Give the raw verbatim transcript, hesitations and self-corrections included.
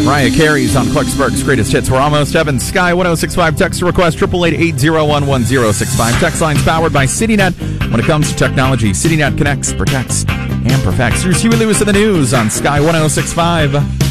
Mariah Carey's on Clarksburg's Greatest Hits. We're almost heaven. Sky one oh six point five text request eight eight eight, eight zero one, one zero six five. Text lines powered by CityNet. When it comes to technology, CityNet connects, protects, and perfects. Here's Huey Lewis in the news on Sky one oh six point five.